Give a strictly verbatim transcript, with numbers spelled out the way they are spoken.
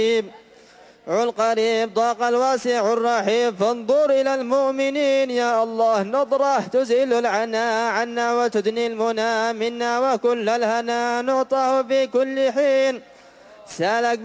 القريب ضاق الواسع الرحيم فانظر إلى المؤمنين يا الله نظرة تزيل العنا عنا وتدني المنى منا وكل الهنا نعطاه في كل حين سالك